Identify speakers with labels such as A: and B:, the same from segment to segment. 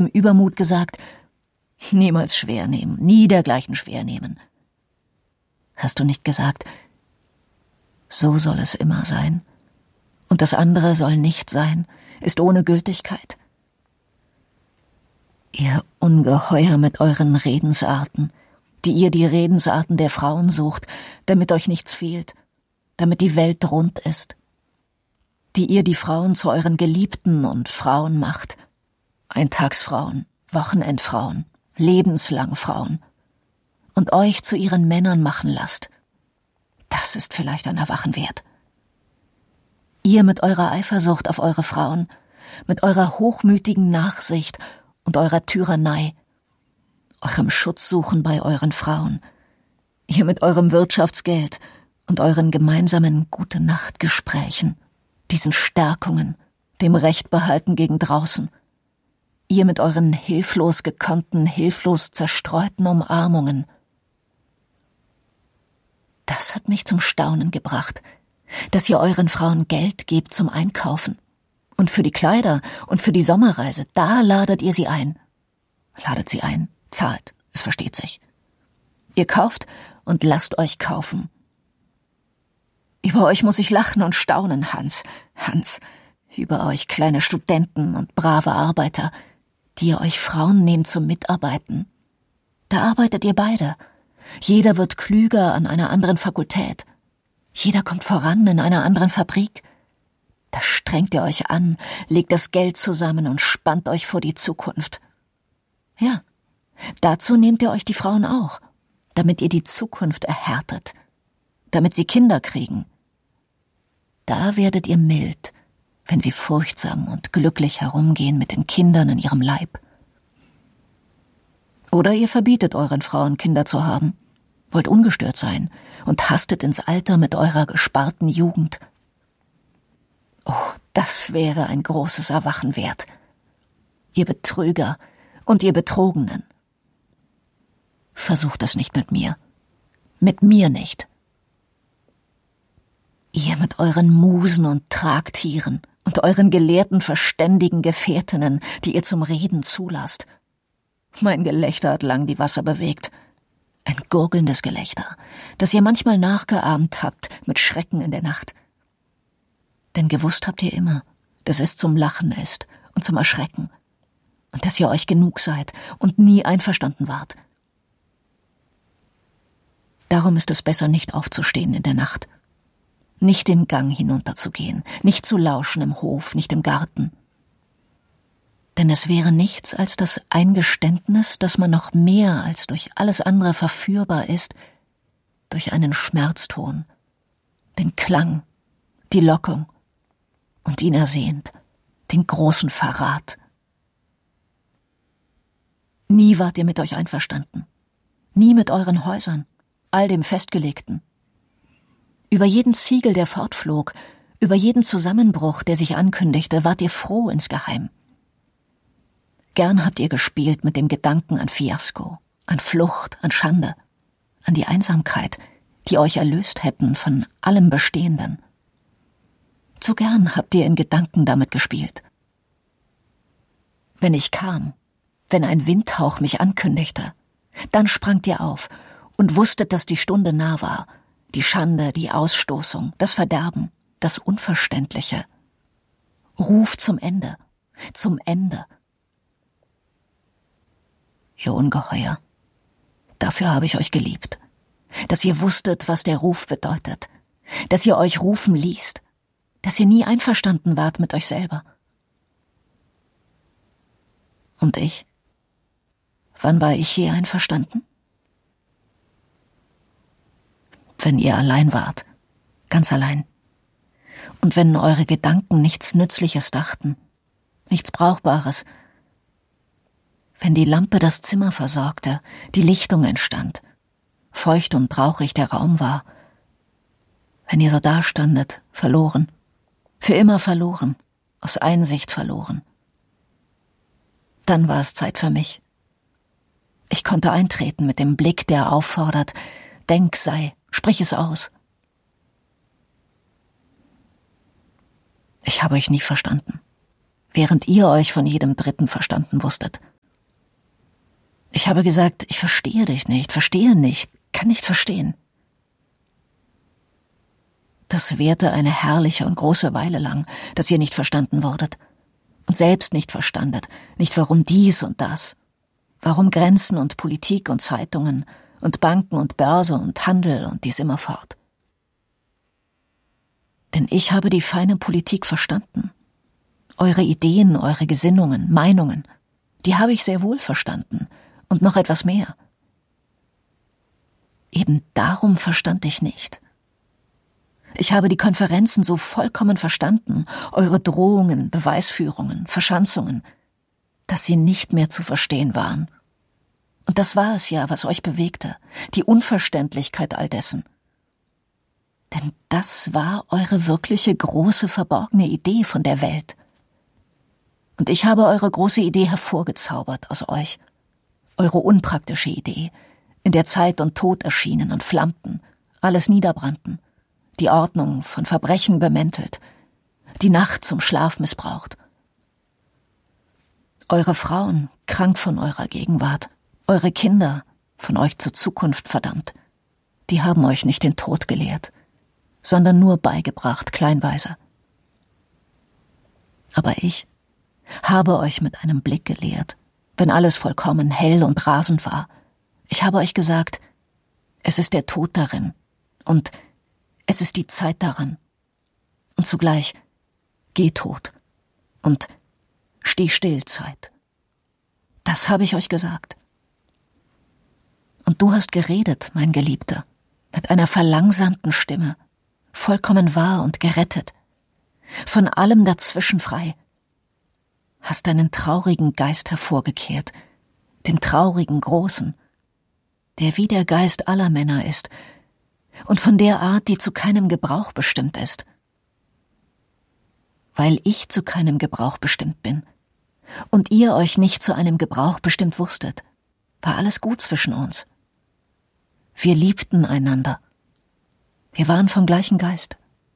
A: Übermut gesagt: Niemals schwer nehmen, nie dergleichen schwer nehmen. Hast du nicht gesagt: So soll es immer sein, und das andere soll nicht sein, ist ohne Gültigkeit? Ihr Ungeheuer mit euren Redensarten, die ihr die Redensarten der Frauen sucht, damit euch nichts fehlt, damit die Welt rund ist, die ihr die Frauen zu euren Geliebten und Frauen macht, Eintagsfrauen, Wochenendfrauen, lebenslang Frauen, und euch zu ihren Männern machen lasst. Das ist vielleicht ein Erwachen wert. Ihr mit eurer Eifersucht auf eure Frauen, mit eurer hochmütigen Nachsicht und eurer Tyrannei, eurem Schutzsuchen bei euren Frauen, ihr mit eurem Wirtschaftsgeld und euren gemeinsamen Gute-Nacht-Gesprächen, diesen Stärkungen, dem Rechtbehalten gegen draußen, ihr mit euren hilflos gekonnten, hilflos zerstreuten Umarmungen. Das hat mich zum Staunen gebracht, dass ihr euren Frauen Geld gebt zum Einkaufen. Und für die Kleider und für die Sommerreise, da ladet ihr sie ein. Ladet sie ein, zahlt, es versteht sich. Ihr kauft und lasst euch kaufen. Über euch muss ich lachen und staunen, Hans, über euch kleine Studenten und brave Arbeiter, die ihr euch Frauen nehmt zum Mitarbeiten. Da arbeitet ihr beide. Jeder wird klüger an einer anderen Fakultät. Jeder kommt voran in einer anderen Fabrik. Da strengt ihr euch an, legt das Geld zusammen und spannt euch vor die Zukunft. Ja, dazu nehmt ihr euch die Frauen auch, damit ihr die Zukunft erhärtet, damit sie Kinder kriegen. Da werdet ihr mild, wenn sie furchtsam und glücklich herumgehen mit den Kindern in ihrem Leib. Oder ihr verbietet euren Frauen, Kinder zu haben, wollt ungestört sein und hastet ins Alter mit eurer gesparten Jugend. Oh, das wäre ein großes Erwachen wert. Ihr Betrüger und ihr Betrogenen. Versucht es nicht mit mir. Mit mir nicht. Ihr mit euren Musen und Tragtieren und euren gelehrten, verständigen Gefährtinnen, die ihr zum Reden zulasst. Mein Gelächter hat lang die Wasser bewegt. Ein gurgelndes Gelächter, das ihr manchmal nachgeahmt habt mit Schrecken in der Nacht. Denn gewusst habt ihr immer, dass es zum Lachen ist und zum Erschrecken und dass ihr euch genug seid und nie einverstanden wart. Darum ist es besser, nicht aufzustehen in der Nacht, nicht den Gang hinunterzugehen, nicht zu lauschen im Hof, nicht im Garten. Denn es wäre nichts als das Eingeständnis, dass man noch mehr als durch alles andere verführbar ist, durch einen Schmerzton, den Klang, die Lockung und ihn ersehnt, den großen Verrat. Nie wart ihr mit euch einverstanden, nie mit euren Häusern, all dem Festgelegten. Über jeden Ziegel, der fortflog, über jeden Zusammenbruch, der sich ankündigte, wart ihr froh insgeheim. Gern habt ihr gespielt mit dem Gedanken an Fiasko, an Flucht, an Schande, an die Einsamkeit, die euch erlöst hätten von allem Bestehenden. Zu gern habt ihr in Gedanken damit gespielt. Wenn ich kam, wenn ein Windhauch mich ankündigte, dann sprangt ihr auf und wusstet, dass die Stunde nah war, die Schande, die Ausstoßung, das Verderben, das Unverständliche. Ruf zum Ende, zum Ende. Ihr Ungeheuer, dafür habe ich euch geliebt, dass ihr wusstet, was der Ruf bedeutet, dass ihr euch rufen ließt, dass ihr nie einverstanden wart mit euch selber. Und ich? Wann war ich je einverstanden? Wenn ihr allein wart, ganz allein. Und wenn eure Gedanken nichts Nützliches dachten, nichts Brauchbares. Wenn die Lampe das Zimmer versorgte, die Lichtung entstand, feucht und brauchig der Raum war. Wenn ihr so dastandet, verloren, für immer verloren, aus Einsicht verloren. Dann war es Zeit für mich. Ich konnte eintreten mit dem Blick, der auffordert: Denk, sei, sprich es aus. Ich habe euch nie verstanden, während ihr euch von jedem Dritten verstanden wusstet. Ich habe gesagt, ich verstehe dich nicht, verstehe nicht, kann nicht verstehen. Das währte eine herrliche und große Weile lang, dass ihr nicht verstanden wurdet. Und selbst nicht verstandet, nicht warum dies und das. Warum Grenzen und Politik und Zeitungen und Banken und Börse und Handel und dies immerfort. Denn ich habe die feine Politik verstanden. Eure Ideen, eure Gesinnungen, Meinungen, die habe ich sehr wohl verstanden und noch etwas mehr. Eben darum verstand ich nicht. Ich habe die Konferenzen so vollkommen verstanden, eure Drohungen, Beweisführungen, Verschanzungen, dass sie nicht mehr zu verstehen waren. Und das war es ja, was euch bewegte, die Unverständlichkeit all dessen. Denn das war eure wirkliche große verborgene Idee von der Welt. Und ich habe eure große Idee hervorgezaubert aus euch, eure unpraktische Idee, in der Zeit und Tod erschienen und flammten, alles niederbrannten, die Ordnung von Verbrechen bemäntelt, die Nacht zum Schlaf missbraucht. Eure Frauen, krank von eurer Gegenwart, eure Kinder, von euch zur Zukunft verdammt, die haben euch nicht den Tod gelehrt, sondern nur beigebracht, kleinweise. Aber ich habe euch mit einem Blick gelehrt, wenn alles vollkommen hell und rasend war. Ich habe euch gesagt, es ist der Tod darin und es ist die Zeit daran. Und zugleich, geh tot und steh still, Zeit. Das habe ich euch gesagt. Und du hast geredet, mein Geliebter, mit einer verlangsamten Stimme, vollkommen wahr und gerettet, von allem dazwischen frei. Hast deinen traurigen Geist hervorgekehrt, den traurigen Großen, der wie der Geist aller Männer ist und von der Art, die zu keinem Gebrauch bestimmt ist. Weil ich zu keinem Gebrauch bestimmt bin und ihr euch nicht zu einem Gebrauch bestimmt wusstet, war alles gut zwischen uns. Wir liebten einander. Wir waren vom gleichen Geist.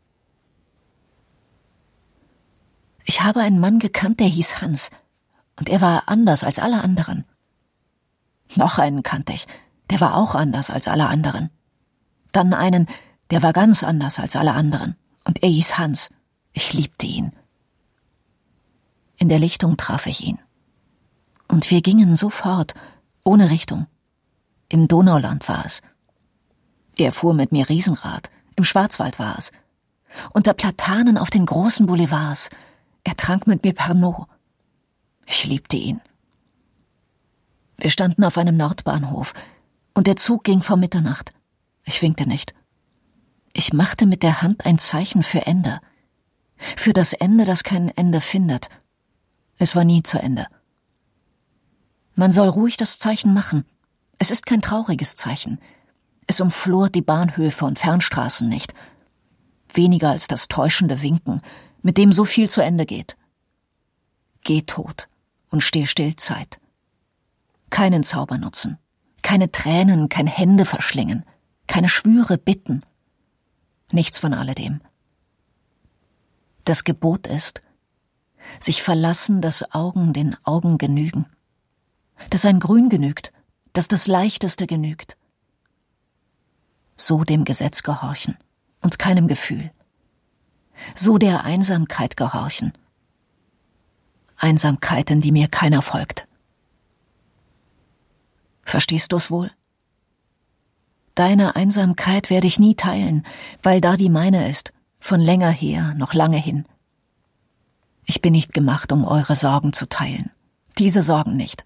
A: Ich habe einen Mann gekannt, der hieß Hans, und er war anders als alle anderen. Noch einen kannte ich, der war auch anders als alle anderen. Dann einen, der war ganz anders als alle anderen, und er hieß Hans. Ich liebte ihn. In der Lichtung traf ich ihn. Und wir gingen sofort, ohne Richtung. Im Donauland war es. Er fuhr mit mir Riesenrad, im Schwarzwald war es. Unter Platanen auf den großen Boulevards. Er trank mit mir Pernod. Ich liebte ihn. Wir standen auf einem Nordbahnhof, und der Zug ging vor Mitternacht. Ich winkte nicht. Ich machte mit der Hand ein Zeichen für Ende. Für das Ende, das kein Ende findet. Es war nie zu Ende. Man soll ruhig das Zeichen machen. Es ist kein trauriges Zeichen. Es umflort die Bahnhöfe und Fernstraßen nicht. Weniger als das täuschende Winken, mit dem so viel zu Ende geht. Geh tot und steh still, Zeit. Keinen Zauber nutzen, keine Tränen, kein Hände verschlingen, keine Schwüre bitten. Nichts von alledem. Das Gebot ist, sich verlassen, dass Augen den Augen genügen. Dass ein Grün genügt, dass das Leichteste genügt. So dem Gesetz gehorchen und keinem Gefühl. So der Einsamkeit gehorchen. Einsamkeiten, die mir keiner folgt. Verstehst du's wohl? Deine Einsamkeit werde ich nie teilen, weil da die meine ist, von länger her, noch lange hin. Ich bin nicht gemacht, um eure Sorgen zu teilen. Diese Sorgen nicht.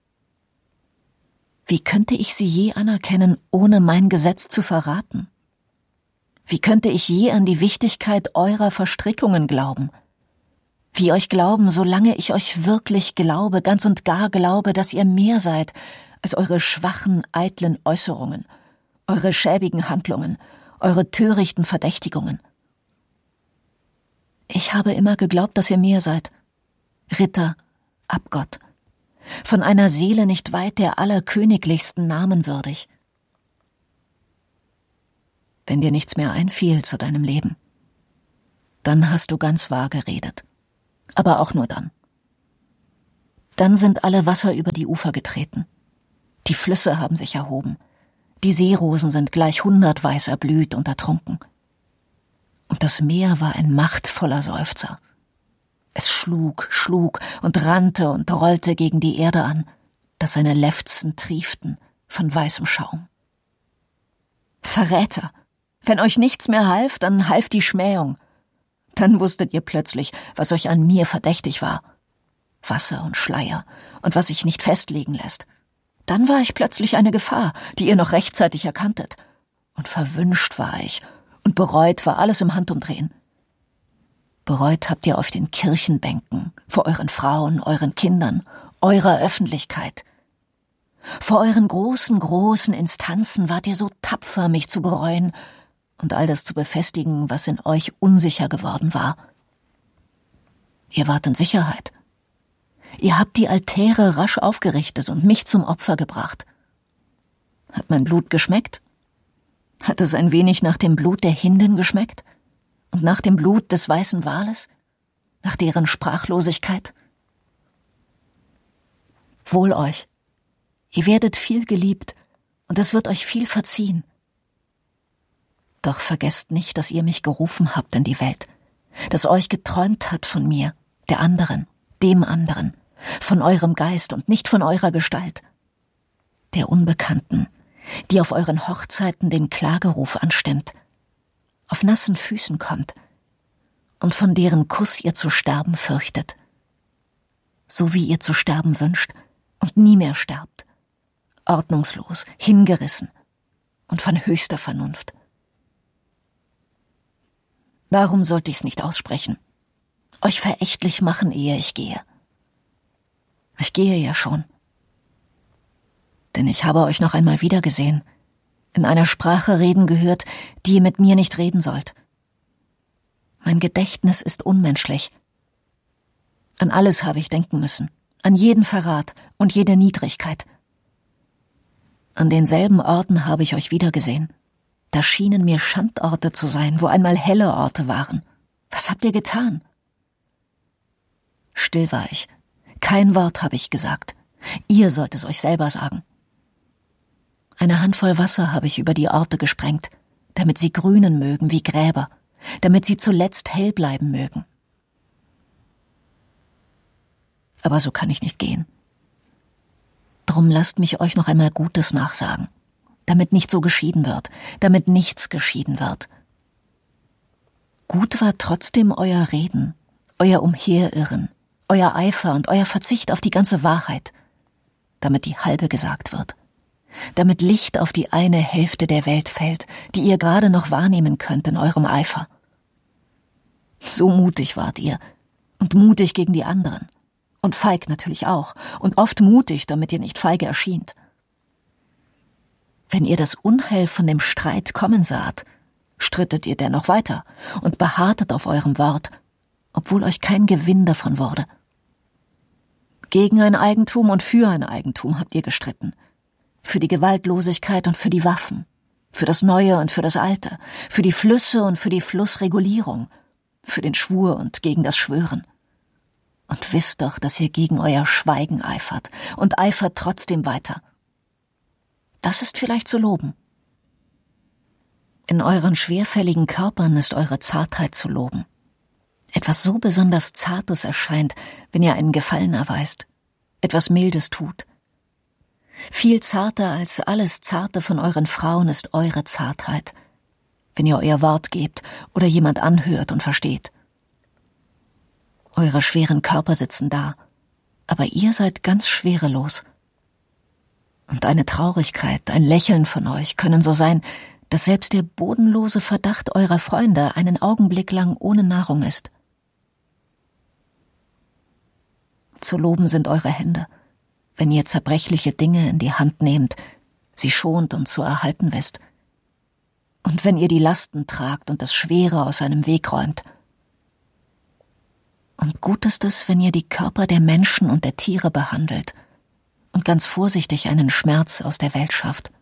A: Wie könnte ich sie je anerkennen, ohne mein Gesetz zu verraten? Wie könnte ich je an die Wichtigkeit eurer Verstrickungen glauben? Wie euch glauben, solange ich euch wirklich glaube, ganz und gar glaube, dass ihr mehr seid als eure schwachen, eitlen Äußerungen, eure schäbigen Handlungen, eure törichten Verdächtigungen. Ich habe immer geglaubt, dass ihr mehr seid. Ritter, Abgott, von einer Seele nicht weit der allerköniglichsten Namen würdig. Wenn dir nichts mehr einfiel zu deinem Leben, dann hast du ganz wahr geredet. Aber auch nur dann. Dann sind alle Wasser über die Ufer getreten. Die Flüsse haben sich erhoben. Die Seerosen sind gleich 100 weiß erblüht und ertrunken. Und das Meer war ein machtvoller Seufzer. Es schlug und rannte und rollte gegen die Erde an, dass seine Lefzen trieften von weißem Schaum. Verräter! Wenn euch nichts mehr half, dann half die Schmähung. Dann wusstet ihr plötzlich, was euch an mir verdächtig war. Wasser und Schleier und was sich nicht festlegen lässt. Dann war ich plötzlich eine Gefahr, die ihr noch rechtzeitig erkanntet. Und verwünscht war ich, und bereut war alles im Handumdrehen. Bereut habt ihr auf den Kirchenbänken, vor euren Frauen, euren Kindern, eurer Öffentlichkeit. Vor euren großen Instanzen wart ihr so tapfer, mich zu bereuen und all das zu befestigen, was in euch unsicher geworden war. Ihr wart in Sicherheit. Ihr habt die Altäre rasch aufgerichtet und mich zum Opfer gebracht. Hat mein Blut geschmeckt? Hat es ein wenig nach dem Blut der Hindin geschmeckt? Und nach dem Blut des weißen Wales? Nach deren Sprachlosigkeit? Wohl euch! Ihr werdet viel geliebt, und es wird euch viel verziehen. Doch vergesst nicht, dass ihr mich gerufen habt in die Welt, dass euch geträumt hat von mir, der anderen, dem anderen, von eurem Geist und nicht von eurer Gestalt, der Unbekannten, die auf euren Hochzeiten den Klageruf anstimmt, auf nassen Füßen kommt und von deren Kuss ihr zu sterben fürchtet, so wie ihr zu sterben wünscht und nie mehr sterbt, ordnungslos, hingerissen und von höchster Vernunft. Warum sollte ich's nicht aussprechen? Euch verächtlich machen, ehe ich gehe. Ich gehe ja schon. Denn ich habe euch noch einmal wiedergesehen, in einer Sprache reden gehört, die ihr mit mir nicht reden sollt. Mein Gedächtnis ist unmenschlich. An alles habe ich denken müssen, an jeden Verrat und jede Niedrigkeit. An denselben Orten habe ich euch wiedergesehen. Da schienen mir Schandorte zu sein, wo einmal helle Orte waren. Was habt ihr getan? Still war ich. Kein Wort habe ich gesagt. Ihr sollt es euch selber sagen. Eine Handvoll Wasser habe ich über die Orte gesprengt, damit sie grünen mögen wie Gräber, damit sie zuletzt hell bleiben mögen. Aber so kann ich nicht gehen. Drum lasst mich euch noch einmal Gutes nachsagen, damit nicht so geschieden wird, damit nichts geschieden wird. Gut war trotzdem euer Reden, euer Umherirren, euer Eifer und euer Verzicht auf die ganze Wahrheit, damit die halbe gesagt wird, damit Licht auf die eine Hälfte der Welt fällt, die ihr gerade noch wahrnehmen könnt in eurem Eifer. So mutig wart ihr und mutig gegen die anderen und feig natürlich auch und oft mutig, damit ihr nicht feige erschient. Wenn ihr das Unheil von dem Streit kommen saht, strittet ihr dennoch weiter und beharrtet auf eurem Wort, obwohl euch kein Gewinn davon wurde. Gegen ein Eigentum und für ein Eigentum habt ihr gestritten. Für die Gewaltlosigkeit und für die Waffen. Für das Neue und für das Alte. Für die Flüsse und für die Flussregulierung. Für den Schwur und gegen das Schwören. Und wisst doch, dass ihr gegen euer Schweigen eifert und eifert trotzdem weiter. Das ist vielleicht zu loben. In euren schwerfälligen Körpern ist eure Zartheit zu loben. Etwas so besonders Zartes erscheint, wenn ihr einen Gefallen erweist, etwas Mildes tut. Viel zarter als alles Zarte von euren Frauen ist eure Zartheit, wenn ihr euer Wort gebt oder jemand anhört und versteht. Eure schweren Körper sitzen da, aber ihr seid ganz schwerelos. Und eine Traurigkeit, ein Lächeln von euch können so sein, dass selbst der bodenlose Verdacht eurer Freunde einen Augenblick lang ohne Nahrung ist. Zu loben sind eure Hände, wenn ihr zerbrechliche Dinge in die Hand nehmt, sie schont und zu erhalten wisst. Und wenn ihr die Lasten tragt und das Schwere aus einem Weg räumt. Und gut ist es, wenn ihr die Körper der Menschen und der Tiere behandelt und ganz vorsichtig einen Schmerz aus der Welt schafft.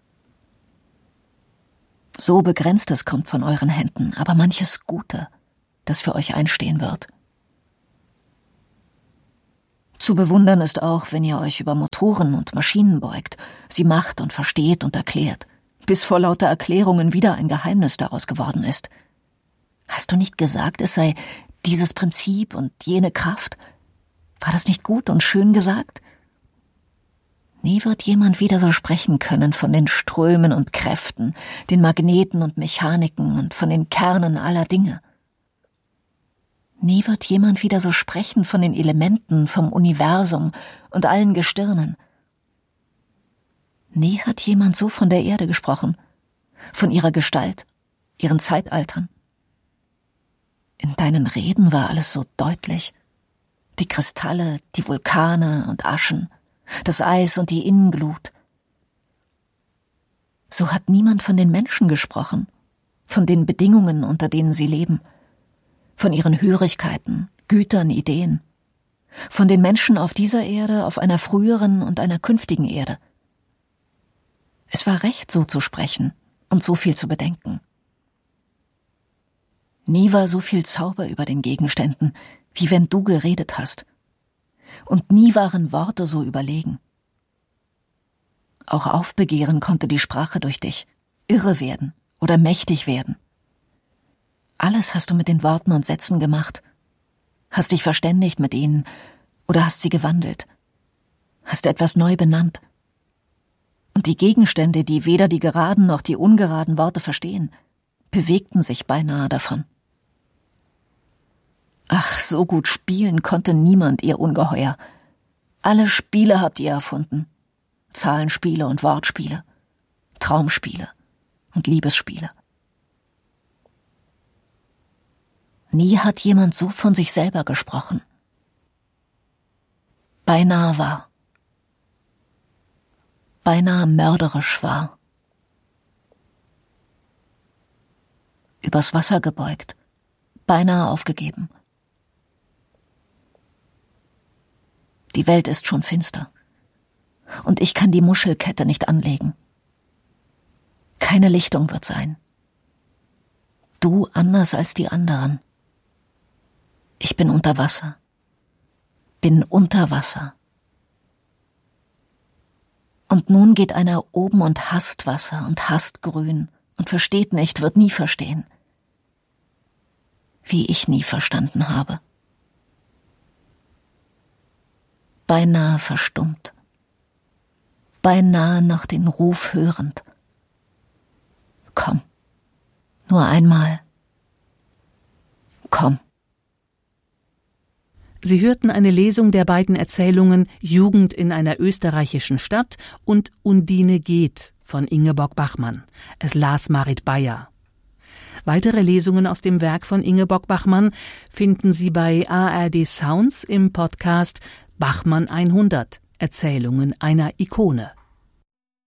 A: So Begrenztes kommt von euren Händen, aber manches Gute, das für euch einstehen wird. Zu bewundern ist auch, wenn ihr euch über Motoren und Maschinen beugt, sie macht und versteht und erklärt, bis vor lauter Erklärungen wieder ein Geheimnis daraus geworden ist. Hast du nicht gesagt, es sei dieses Prinzip und jene Kraft? War das nicht gut und schön gesagt? Nie wird jemand wieder so sprechen können von den Strömen und Kräften, den Magneten und Mechaniken und von den Kernen aller Dinge. Nie wird jemand wieder so sprechen von den Elementen, vom Universum und allen Gestirnen. Nie hat jemand so von der Erde gesprochen, von ihrer Gestalt, ihren Zeitaltern. In deinen Reden war alles so deutlich. Die Kristalle, die Vulkane und Aschen, das Eis und die Innenglut. So hat niemand von den Menschen gesprochen, von den Bedingungen, unter denen sie leben, von ihren Hörigkeiten, Gütern, Ideen, von den Menschen auf dieser Erde, auf einer früheren und einer künftigen Erde. Es war recht, so zu sprechen und so viel zu bedenken. Nie war so viel Zauber über den Gegenständen, wie wenn du geredet hast. Und nie waren Worte so überlegen. Auch aufbegehren konnte die Sprache durch dich, irre werden oder mächtig werden. Alles hast du mit den Worten und Sätzen gemacht. Hast dich verständigt mit ihnen oder hast sie gewandelt. Hast etwas neu benannt. Und die Gegenstände, die weder die geraden noch die ungeraden Worte verstehen, bewegten sich beinahe davon. Ach, so gut spielen konnte niemand, ihr Ungeheuer. Alle Spiele habt ihr erfunden. Zahlenspiele und Wortspiele, Traumspiele und Liebesspiele. Nie hat jemand so von sich selber gesprochen. Beinahe wahr. Beinahe mörderisch wahr. Übers Wasser gebeugt, beinahe aufgegeben. Die Welt ist schon finster. Und ich kann die Muschelkette nicht anlegen. Keine Lichtung wird sein. Du anders als die anderen. Ich bin unter Wasser. Bin unter Wasser. Und nun geht einer oben und hasst Wasser und hasst Grün und versteht nicht, wird nie verstehen. Wie ich nie verstanden habe. Beinahe verstummt. Beinahe noch den Ruf hörend. Komm, nur einmal. Komm.
B: Sie hörten eine Lesung der beiden Erzählungen Jugend in einer österreichischen Stadt und Undine geht von Ingeborg Bachmann. Es las Marit Beyer. Weitere Lesungen aus dem Werk von Ingeborg Bachmann finden Sie bei ARD Sounds im Podcast Bachmann 100 – Erzählungen einer Ikone.